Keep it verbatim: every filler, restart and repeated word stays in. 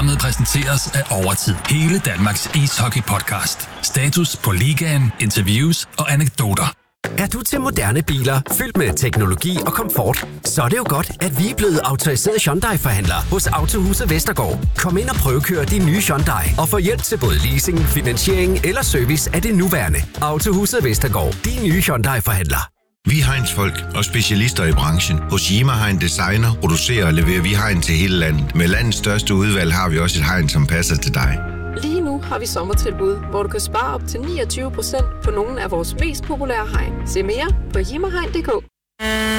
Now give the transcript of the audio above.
Programmet præsenteres af Overtid. Hele Danmarks ishockey-podcast. Status på ligaen, interviews og anekdoter. Er du til moderne biler, fyldt med teknologi og komfort? Så er det jo godt, at vi er blevet autoriseret Hyundai-forhandlere hos Autohuset Vestergaard. Kom ind og prøvekør din nye Hyundai og få hjælp til både leasing, finansiering eller service af det nuværende. Autohuset Vestergaard. Din nye Hyundai-forhandler. Vi er Heinz-folk og specialister i branchen. Hos Yima Hein Designer producerer og leverer vi hegn til hele landet. Med landets største udvalg har vi også et hegn, som passer til dig. Lige nu har vi sommertilbud, hvor du kan spare op til niogtyve procent på nogle af vores mest populære hegn. Se mere på jimmerhegn punktum d k.